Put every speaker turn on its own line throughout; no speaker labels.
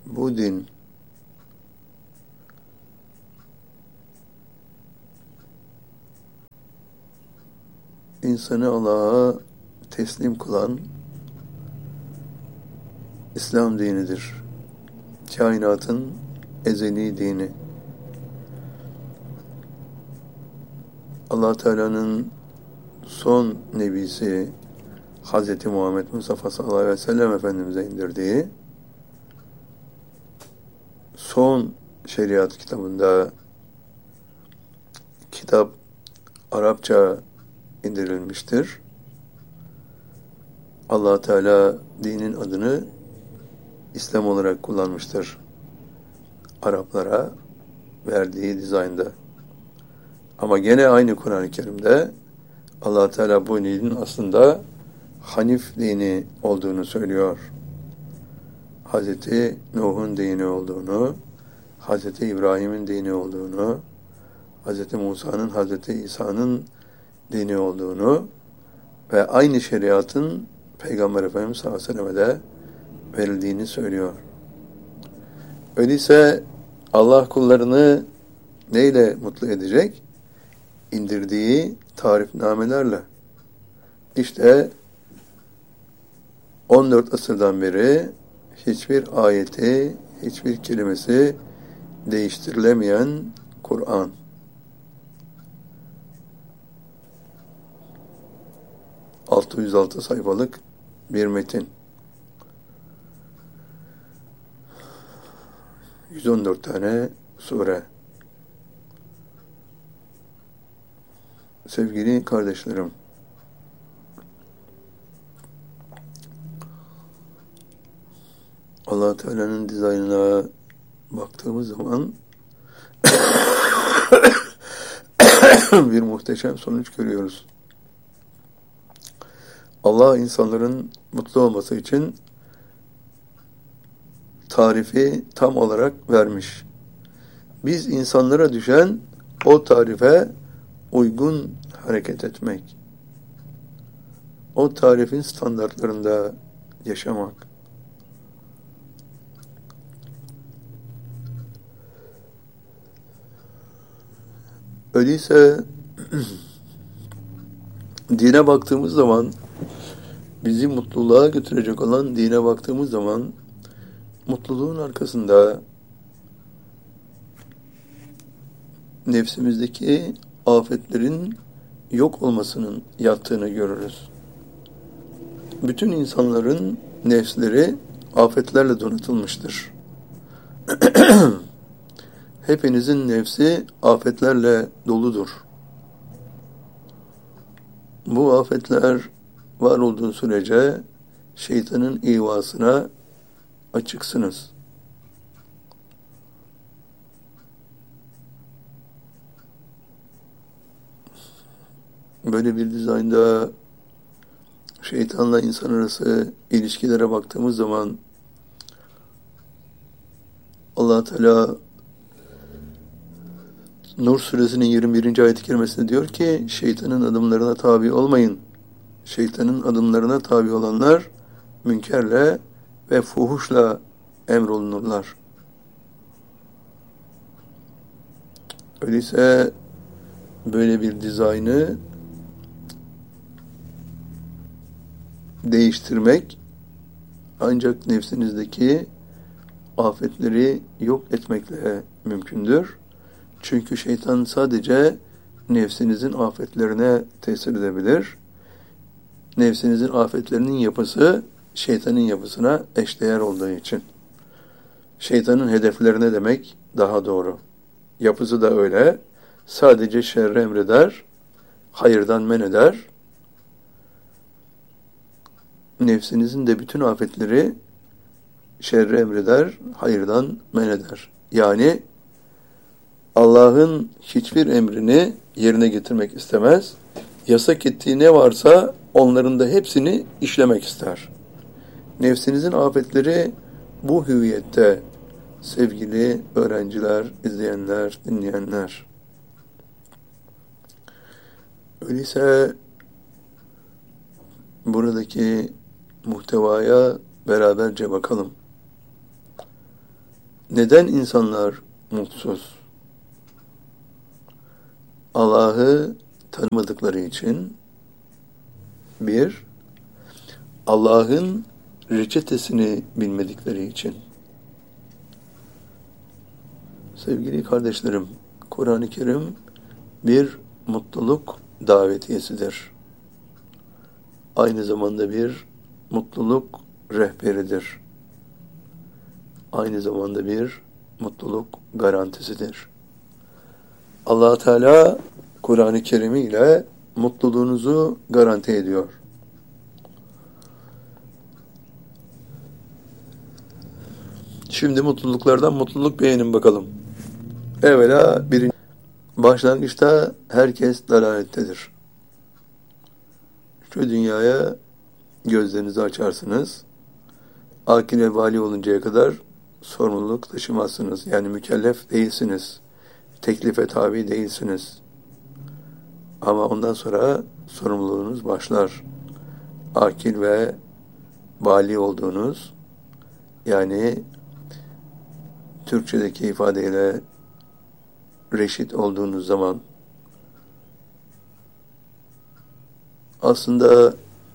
Bu din insanı Allah'a teslim kılan İslam dinidir. Kainatın ezeli dini. Allah Teala'nın son nebisi Hz. Muhammed Mustafa sallallahu aleyhi ve sellem Efendimiz'e indirdiği son şeriat kitabında, kitap Arapça indirilmiştir. Allah Teala dinin adını İslam olarak kullanmıştır. Araplara verdiği dizaynda. Ama gene aynı Kur'an-ı Kerim'de Allah Teala bu dinin aslında Hanif dini olduğunu söylüyor. Hz. Nuh'un dini olduğunu, Hz. İbrahim'in dini olduğunu, Hz. Musa'nın, Hz. İsa'nın dini olduğunu ve aynı şeriatın Peygamber Efendimiz sallallahu aleyhi ve selleme de verildiğini söylüyor. Öyleyse Allah kullarını neyle mutlu edecek? İndirdiği tarifnamelerle. İşte 14 asırdan beri hiçbir ayeti, hiçbir kelimesi değiştirilemeyen Kur'an. ...606 sayfalık bir metin. 114 tane sure. Sevgili kardeşlerim, Allah Teala'nın dizaynına baktığımız zaman bir muhteşem sonuç görüyoruz. Allah insanların mutlu olması için tarifi tam olarak vermiş. Biz insanlara düşen o tarife uygun hareket etmek. O tarifin standartlarında yaşamak. Öyleyse dine baktığımız zaman, bizi mutluluğa götürecek olan dine baktığımız zaman, mutluluğun arkasında nefsimizdeki afetlerin yok olmasının yattığını görürüz. Bütün insanların nefsleri afetlerle donatılmıştır. Hepinizin nefsi afetlerle doludur. Bu afetler var olduğu sürece şeytanın ihvasına açıksınız. Böyle bir dizaynda şeytanla insan arası ilişkilere baktığımız zaman Allah Teala Nur suresinin 21. ayet-i kerimesinde diyor ki, şeytanın adımlarına tabi olmayın. Şeytanın adımlarına tabi olanlar münkerle ve fuhuşla emrolunurlar. Öyleyse böyle bir dizaynı değiştirmek ancak nefsinizdeki afetleri yok etmekle mümkündür. Çünkü şeytan sadece nefsinizin afetlerine tesir edebilir. Nefsinizin afetlerinin yapısı şeytanın yapısına eşdeğer olduğu için. Şeytanın hedeflerine demek daha doğru. Yapısı da öyle. Sadece şerri emreder, hayırdan men eder. Nefsinizin de bütün afetleri şerri emreder, hayırdan men eder. Yani Allah'ın hiçbir emrini yerine getirmek istemez. Yasak ettiği ne varsa onların da hepsini işlemek ister. Nefsinizin afetleri bu hüviyette sevgili öğrenciler, izleyenler, dinleyenler. Öyleyse buradaki muhtevaya beraberce bakalım. Neden insanlar mutsuz? Allah'ı tanımadıkları için, bir, Allah'ın reçetesini bilmedikleri için. Sevgili kardeşlerim, Kur'an-ı Kerim bir mutluluk davetiyesidir. Aynı zamanda bir mutluluk rehberidir. Aynı zamanda bir mutluluk garantisidir. Allah Teala Kur'an-ı Kerim ile mutluluğunuzu garanti ediyor. Şimdi mutluluklardan mutluluk beğenin bakalım. Evvela başlangıçta herkes dalalettedir. Şu dünyaya gözlerinizi açarsınız. Akil ve vali oluncaya kadar sorumluluk taşımazsınız. Yani mükellef değilsiniz. Teklife tabi değilsiniz. Ama ondan sonra sorumluluğunuz başlar. Akil ve vali olduğunuz, yani Türkçedeki ifadeyle reşit olduğunuz zaman, aslında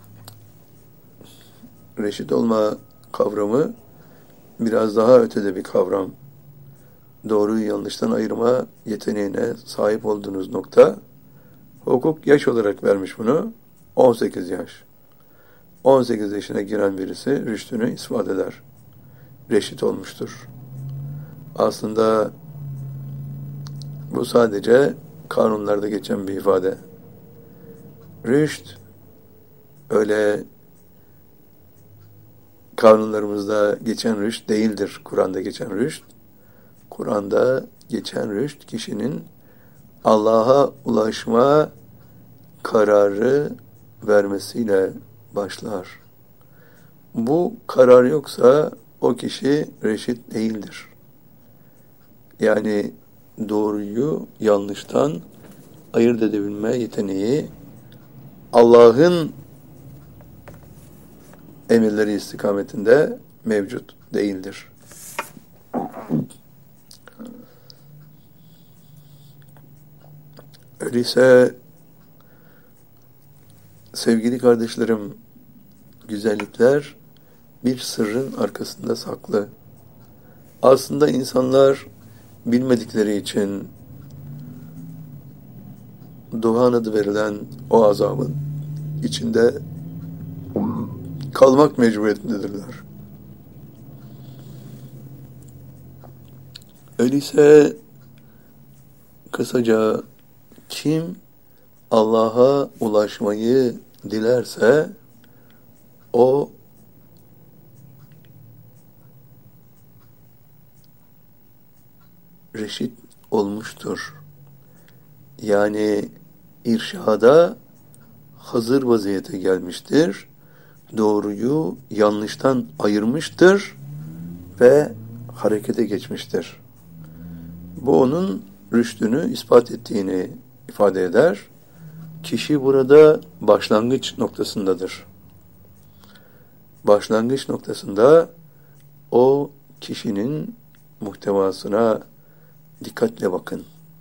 reşit olma kavramı biraz daha ötede bir kavram. Doğruyu yanlıştan ayırma yeteneğine sahip olduğunuz nokta, hukuk yaş olarak vermiş bunu, 18 yaş. 18 yaşına giren birisi rüştünü ispat eder. Reşit olmuştur. Aslında bu sadece kanunlarda geçen bir ifade. Rüşt öyle kanunlarımızda geçen rüşt değildir. Kur'an'da geçen rüşt. Kur'an'da geçen rüşt kişinin Allah'a ulaşma kararı vermesiyle başlar. Bu karar yoksa o kişi reşit değildir. Yani doğruyu yanlıştan ayırt edebilme yeteneği Allah'ın emirleri istikametinde mevcut değildir. Öyleyse sevgili kardeşlerim, güzellikler bir sırrın arkasında saklı. Aslında insanlar bilmedikleri için Duhan adı verilen o azabın içinde kalmak mecburiyetindedirler. Öyleyse kısaca kim Allah'a ulaşmayı dilerse o reşit olmuştur. Yani irşada hazır vaziyete gelmiştir. Doğruyu yanlıştan ayırmıştır ve harekete geçmiştir. Bu onun rüştünü ispat ettiğini ifade eder. Kişi burada başlangıç noktasındadır. Başlangıç noktasında o kişinin muhtevasına dikkatle bakın.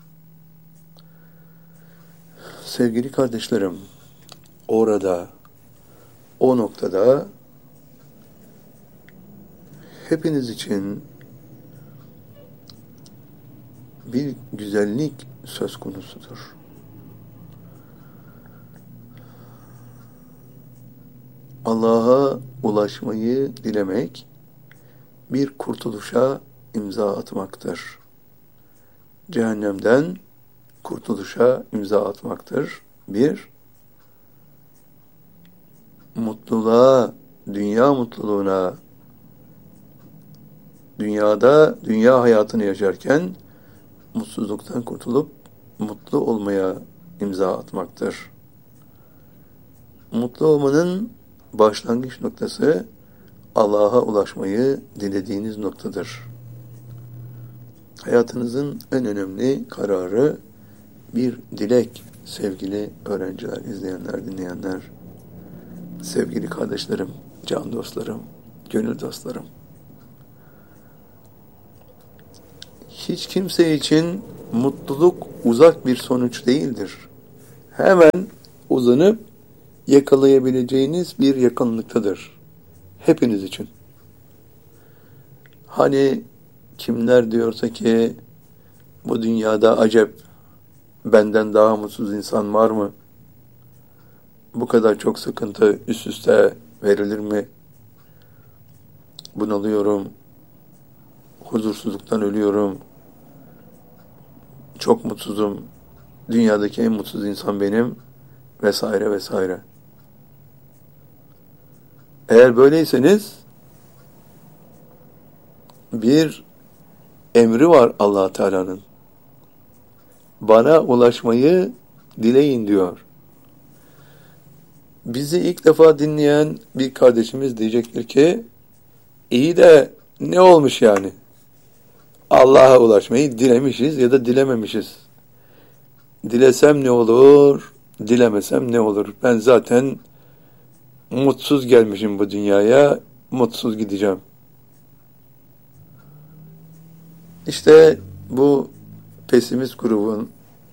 Sevgili kardeşlerim, orada, o noktada hepiniz için bir güzellik söz konusudur. Allah'a ulaşmayı dilemek bir kurtuluşa imza atmaktır. Cehennemden kurtuluşa imza atmaktır. Bir, mutluluğa, dünya mutluluğuna, dünya hayatını yaşarken mutsuzluktan kurtulup mutlu olmaya imza atmaktır. Mutlu olmanın başlangıç noktası Allah'a ulaşmayı dilediğiniz noktadır. Hayatınızın en önemli kararı bir dilek, sevgili öğrenciler, izleyenler, dinleyenler, sevgili kardeşlerim, can dostlarım, gönül dostlarım. hiç kimse için mutluluk uzak bir sonuç değildir. Hemen uzanıp yakalayabileceğiniz bir yakınlıktadır. Hepiniz için. Hani kimler diyorsa ki bu dünyada acep benden daha mutsuz insan var mı? Bu kadar çok sıkıntı üst üste verilir mi? Bunalıyorum, huzursuzluktan ölüyorum, çok mutsuzum, dünyadaki en mutsuz insan benim vesaire vesaire. Eğer böyleyseniz bir emri var Allah Teala'nın. Bana ulaşmayı dileyin diyor. Bizi ilk defa dinleyen bir kardeşimiz diyecektir ki iyi de ne olmuş yani? Allah'a ulaşmayı dilemişiz ya da dilememişiz. Dilesem ne olur, dilemesem ne olur? Ben zaten mutsuz gelmişim bu dünyaya, mutsuz gideceğim. İşte bu pesimist grubun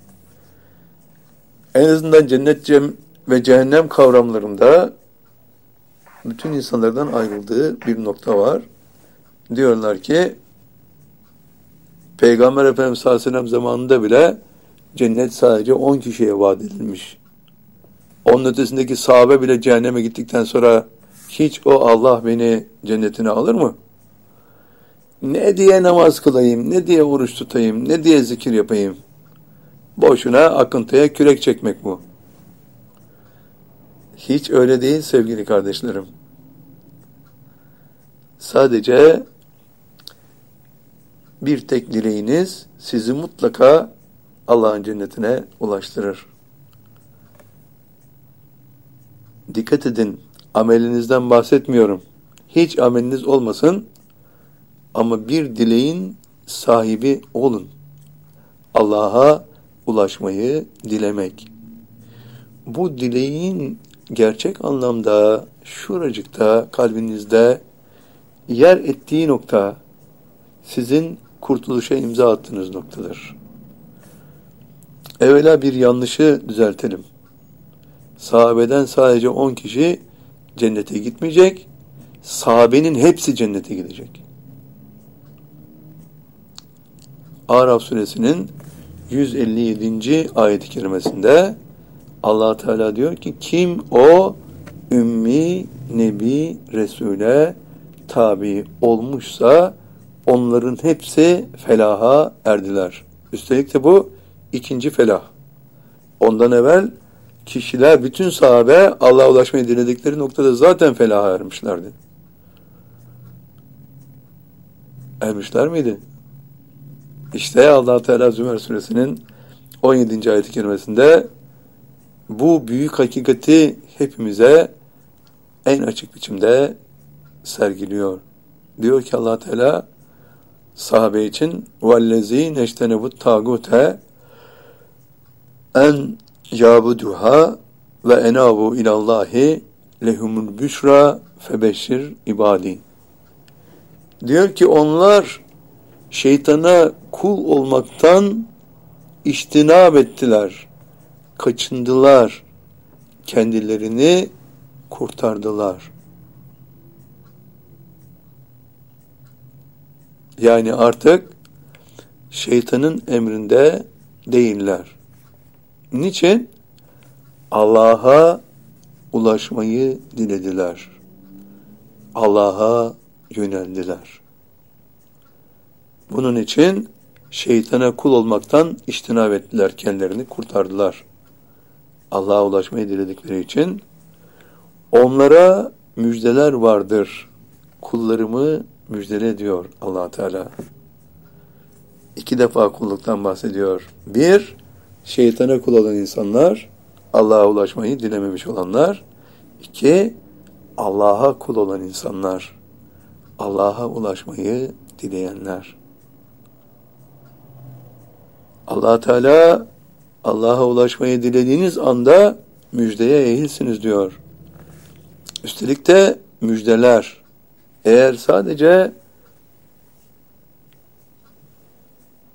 en azından cennet ve cehennem kavramlarında bütün insanlardan ayrıldığı bir nokta var. Diyorlar ki Peygamber Efendimiz sallallahu aleyhi ve sellem zamanında bile cennet sadece 10 kişiye vaat edilmiş. Onun ötesindeki sahabe bile cehenneme gittikten sonra hiç o Allah beni cennetine alır mı? Ne diye namaz kılayım, ne diye oruç tutayım, ne diye zikir yapayım? Boşuna akıntıya kürek çekmek bu. Hiç öyle değil sevgili kardeşlerim. Sadece bir tek dileğiniz sizi mutlaka Allah'ın cennetine ulaştırır. Dikkat edin, amelinizden bahsetmiyorum. Hiç ameliniz olmasın ama bir dileğin sahibi olun. Allah'a ulaşmayı dilemek. Bu dileğin gerçek anlamda şuracıkta kalbinizde yer ettiği nokta sizin kurtuluşa imza attığınız noktadır. Evvela bir yanlışı düzeltelim. Sahabeden sadece 10 kişi cennete gitmeyecek, sahabenin hepsi cennete gidecek. Araf suresinin 157. ayet-i kerimesinde Allah Teala diyor ki kim o ümmi nebi resule tabi olmuşsa onların hepsi felaha erdiler. Üstelik de bu ikinci felah. Ondan evvel kişiler, bütün sahabe Allah'a ulaşmayı diledikleri noktada zaten felaha ermişlerdi. Ermişler miydi? İşte Allah Teala Zümer suresinin 17. ayet-i kerimesinde bu büyük hakikati hepimize en açık biçimde sergiliyor. Diyor ki Allah Teala sahabe için وَالَّذ۪ينَ اَجْتَنَبُ التَّاغُوتَ en yabuduha ve enabu ilallahi lehumul büşra febeşşir ibadi. Diyor ki onlar şeytana kul olmaktan içtinab ettiler, kaçındılar, kendilerini kurtardılar. Yani artık şeytanın emrinde değiller. Niçin? Allah'a ulaşmayı dilediler. Allah'a yöneldiler. Bunun için şeytana kul olmaktan içtinab ettiler, kendilerini kurtardılar. Allah'a ulaşmayı diledikleri için onlara müjdeler vardır. Kullarımı müjdele diyor Allah Teala. 2 defa kulluktan bahsediyor. 1, şeytana kul olan insanlar, Allah'a ulaşmayı dilememiş olanlar. 2, Allah'a kul olan insanlar, Allah'a ulaşmayı dileyenler. Allah Teala Allah'a ulaşmayı dilediğiniz anda müjdeye eğilsiniz diyor. Üstelik de müjdeler. Eğer sadece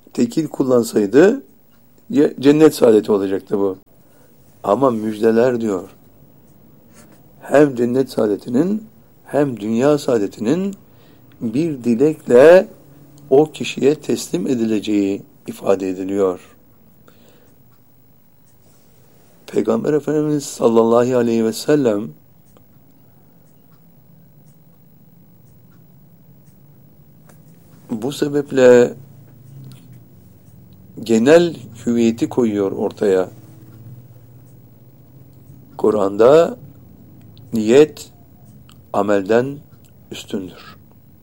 tekil kullansaydı cennet saadeti olacaktı bu. Ama müjdeler diyor. Hem cennet saadetinin hem dünya saadetinin bir dilekle o kişiye teslim edileceği ifade ediliyor. Peygamber Efendimiz sallallahu aleyhi ve sellem bu sebeple genel hüviyeti koyuyor ortaya. Kur'an'da niyet amelden üstündür.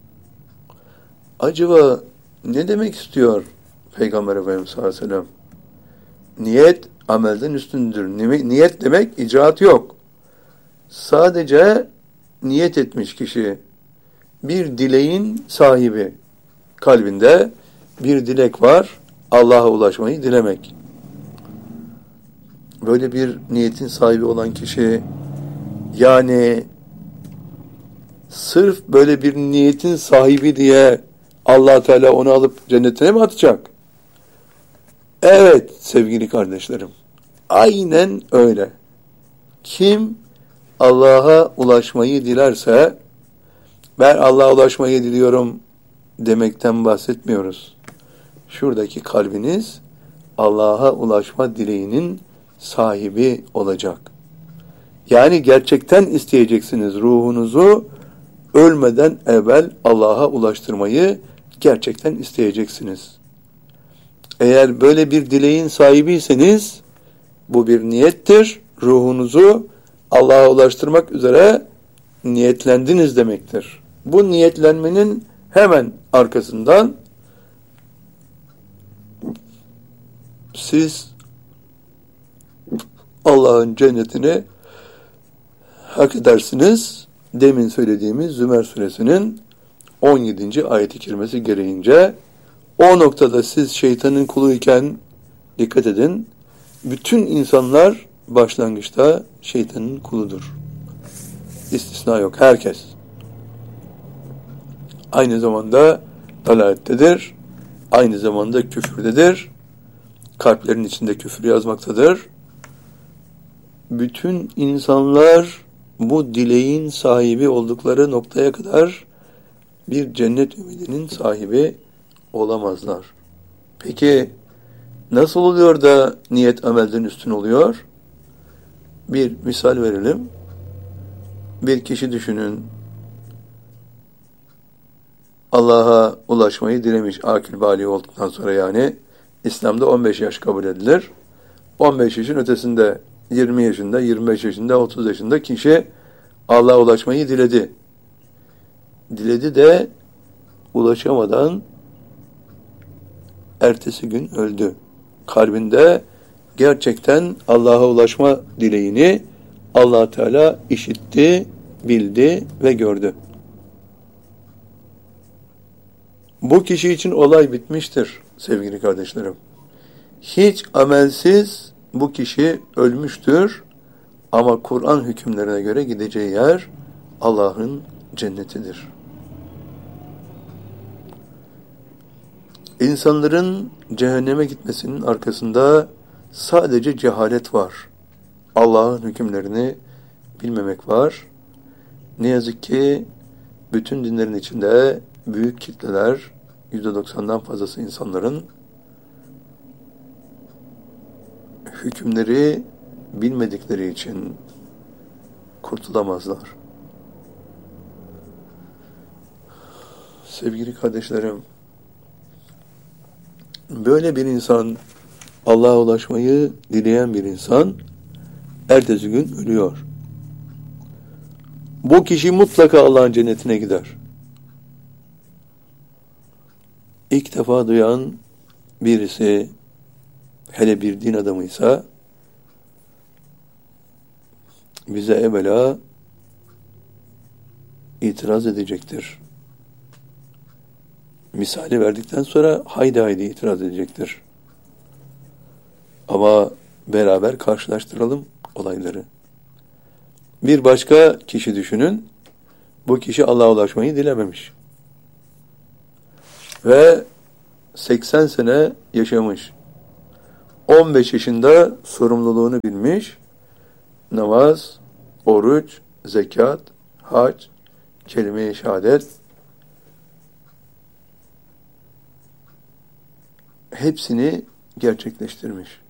Acaba ne demek istiyor Peygamber Efendimiz sallallahu aleyhi ve sellem? Niyet amelden üstündür. Niyet demek icraat yok. Sadece niyet etmiş kişi bir dileğin sahibi. Kalbinde bir dilek var. Allah'a ulaşmayı dilemek. Böyle bir niyetin sahibi olan kişi, yani sırf böyle bir niyetin sahibi diye Allah Teala onu alıp cennetine mi atacak? Evet sevgili kardeşlerim. Aynen öyle. Kim Allah'a ulaşmayı dilerse, ben Allah'a ulaşmayı diliyorum demekten bahsetmiyoruz. Şuradaki kalbiniz Allah'a ulaşma dileğinin sahibi olacak. Yani gerçekten isteyeceksiniz, ruhunuzu ölmeden evvel Allah'a ulaştırmayı gerçekten isteyeceksiniz. Eğer böyle bir dileğin sahibiyseniz bu bir niyettir. Ruhunuzu Allah'a ulaştırmak üzere niyetlendiniz demektir. Bu niyetlenmenin hemen arkasından siz Allah'ın cennetini hak edersiniz. Demin söylediğimiz Zümer suresinin 17. ayet-i kerimesi gereğince o noktada siz şeytanın kuluyken dikkat edin, bütün insanlar başlangıçta şeytanın kuludur. İstisna yok. Herkes. Aynı zamanda dalalettedir. Aynı zamanda küfürdedir. Kalplerin içinde küfür yazmaktadır. Bütün insanlar bu dileğin sahibi oldukları noktaya kadar bir cennet ümidinin sahibi olamazlar. Peki nasıl oluyor da niyet amelden üstün oluyor? Bir misal verelim. Bir kişi düşünün. Allah'a ulaşmayı dilemiş akil bali olduktan sonra, yani İslam'da 15 yaş kabul edilir. 15 yaşın ötesinde 20 yaşında, 25 yaşında, 30 yaşında kişi Allah'a ulaşmayı diledi. Diledi de ulaşamadan ertesi gün öldü. Kalbinde gerçekten Allah'a ulaşma dileğini Allah Teala işitti, bildi ve gördü. Bu kişi için olay bitmiştir sevgili kardeşlerim. Hiç amelsiz bu kişi ölmüştür ama Kur'an hükümlerine göre gideceği yer Allah'ın cennetidir. İnsanların cehenneme gitmesinin arkasında sadece cehalet var. Allah'ın hükümlerini bilmemek var. Ne yazık ki bütün dinlerin içinde büyük kitleler, %90'dan fazlası insanların hükümleri bilmedikleri için kurtulamazlar. Sevgili kardeşlerim, böyle bir insan, Allah'a ulaşmayı dileyen bir insan, ertesi gün ölüyor. Bu kişi mutlaka Allah'ın cennetine gider. İlk defa duyan birisi, hele bir din adamıysa, bize evvela itiraz edecektir. Misali verdikten sonra haydi haydi itiraz edecektir. Ama beraber karşılaştıralım olayları. Bir başka kişi düşünün, bu kişi Allah'a ulaşmayı dilememiş. Ve 80 sene yaşamış. 15 yaşında sorumluluğunu bilmiş. Namaz, oruç, zekat, hac, kelime-i şehadet hepsini gerçekleştirmiş.